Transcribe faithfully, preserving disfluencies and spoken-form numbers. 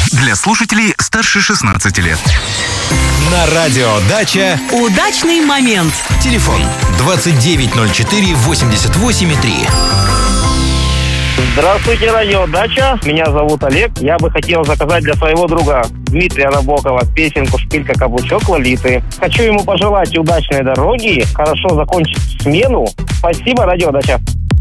Для слушателей старше шестнадцати лет. На радио «Дача» удачный момент. Телефон двадцать девять ноль четыре восемьдесят восемь три. Здравствуйте, радио «Дача». Меня зовут Олег. Я бы хотел заказать для своего друга Дмитрия Набокова песенку «Шпилька каблучок Лолиты». Хочу ему пожелать удачной дороги, хорошо закончить смену. Спасибо, радио «Дача».